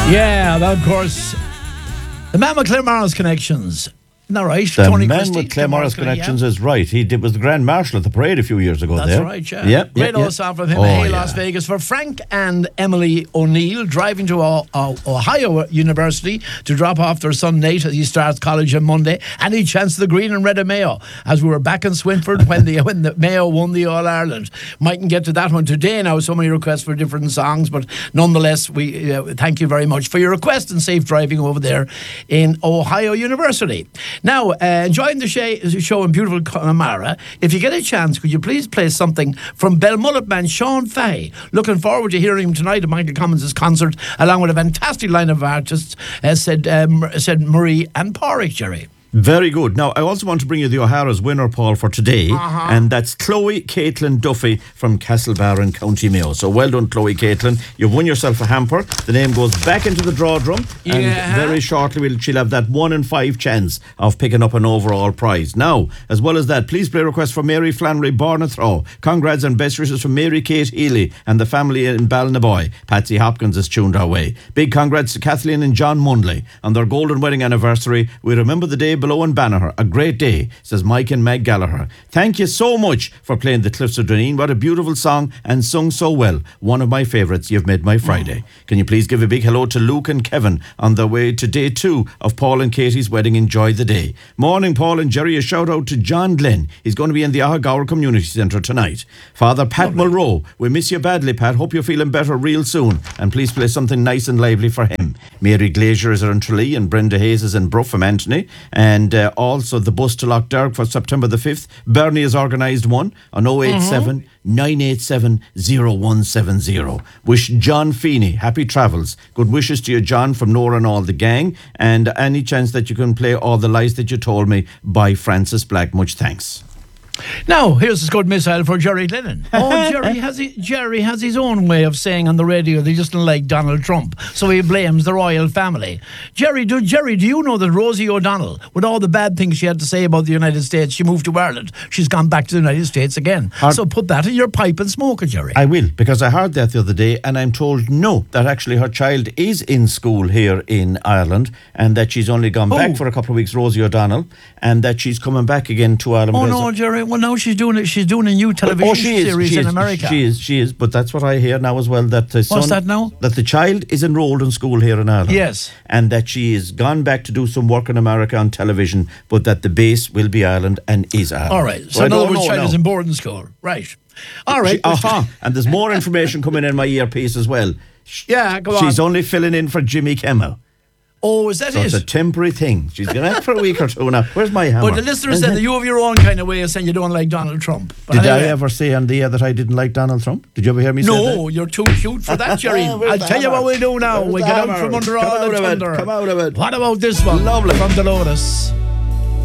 Yeah, that, of course, the man with Claremorris connections. Isn't that right? The Tony man Christie, with Claremorris connections is right. He was the Grand Marshal at the parade a few years ago. That's there. right, yeah. Yep, Great old song from him. Hey, Las Vegas. For Frank and Emily O'Neill, driving to Ohio University to drop off their son Nate as he starts college on Monday. Any chance of the green and red of Mayo, as we were back in Swinford when the Mayo won the All-Ireland. Mightn't get to that one today now. So many requests for different songs, but nonetheless, we thank you very much for your request and safe driving over there in Ohio University. Now, enjoying the show in beautiful Connemara. If you get a chance, could you please play something from Belmullet man Sean Fahey? Looking forward to hearing him tonight at Michael Commons' concert, along with a fantastic line of artists, said Marie and Porrick, Jerry. Very good. Now, I also want to bring you the O'Hara's winner, Paul, for today. And that's Chloe Caitlin Duffy from Castlebar in County Mayo. So well done, Chloe Caitlin. You've won yourself a hamper. The name goes back into the draw drum. Yeah. And very shortly she'll have that 1 in 5 chance of picking up an overall prize. Now, as well as that, please play request for Mary Flannery Barnathrow. Congrats and best wishes from Mary Kate Healy and the family in Ballinaboy. Patsy Hopkins is tuned our way. Big congrats to Kathleen and John Mundley on their golden wedding anniversary. We remember the day below in Banagher. A great day, says Mike and Meg Gallagher. Thank you so much for playing The Cliffs of Dooneen. What a beautiful song and sung so well. One of my favourites. You've made my Friday. Can you please give a big hello to Luke and Kevin on their way to day 2 of Paul and Katie's wedding. Enjoy the day. Morning, Paul and Jerry. A shout out to John Glenn. He's going to be in the Ahagaur Community Centre tonight. Father Pat Mulroe. We miss you badly, Pat. Hope you're feeling better real soon. And please play something nice and lively for him. Mary Glazier is in Tralee and Brenda Hayes is in Brough from Anthony. And also the bus to Lochderg for September the 5th. Bernie has organised one on 087 987 0170. Wish John Feeney happy travels. Good wishes to you, John, from Nora and all the gang. And any chance that you can play All the Lies That You Told Me by Francis Black. Much thanks. Now, here's a good missile for Jerry Lennon. Oh, Jerry has his own way of saying on the radio that he doesn't like Donald Trump, so he blames the royal family. Jerry, do you know that Rosie O'Donnell, with all the bad things she had to say about the United States, she moved to Ireland. She's gone back to the United States again. So put that in your pipe and smoke it, Jerry. I will, because I heard that the other day, and I'm told no, that actually her child is in school here in Ireland, and that she's only gone back for a couple of weeks, Rosie O'Donnell, and that she's coming back again to Ireland. Oh no, Jerry. Well, now she's doing a new television series in America. She is, but that's what I hear now as well. That the son, what's that now? That the child is enrolled in school here in Ireland. Yes. And that she has gone back to do some work in America on television, but that the base will be Ireland and is Ireland. All right. So in other words, child is in boarding school. Right. All right. And there's more information coming in my earpiece as well. Yeah, go on. She's only filling in for Jimmy Kimmel. Oh, is that so it? It's a temporary thing. She's going out for a week or two now. Where's my hammer? But the listener said that you have your own kind of way of saying you don't like Donald Trump. But Did I ever say on the air that I didn't like Donald Trump? Did you ever hear me say that? No, you're too cute for that, Jerry. I'll tell you what we do now. We get out from under all the thunder. Come out of it. What about this one? Lovely. From Dolores.